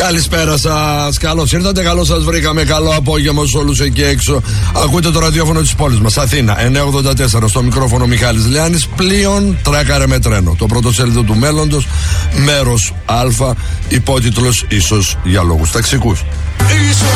Καλησπέρα σας, καλώς ήρθατε, καλώς σας βρήκαμε. Καλό απόγευμα σε όλους εκεί έξω. Ακούτε το ραδιόφωνο της πόλης μας, Αθήνα 984. Στο μικρόφωνο Μιχάλης Λιάννης. Πλοίον τράκαρε με τρένο. Το πρωτοσέλιδο του μέλλοντος, μέρος Α. Υπότιτλος ίσως για λόγους ταξικούς.